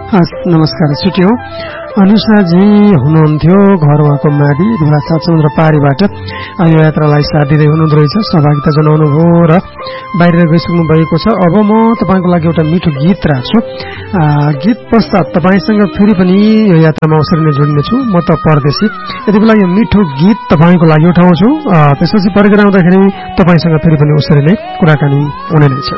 नमस्कार छुट्यो अनुषाजी हुनुहुन्थ्यो घर उहाँको माडी धुलासा समुद्र पारीबाट यो यात्रालाई साथ दिँदै हुनुहुँदो रहेछ, सहभागिता जनाउनु भयो र बाहिर गइसक्नु भएको छ। अब म तपाईँको लागि एउटा मिठो गीत राख्छु। गीत पश्चात तपाईँसँग फेरि पनि यो यात्रामा अवसर नै जोड्नेछु। म त परदेशी, यति बेला यो मिठो गीत तपाईँको लागि उठाउँछु। त्यसपछि फर्केर आउँदाखेरि तपाईँसँग फेरि पनि उसरी नै कुराकानी हुने नै छ।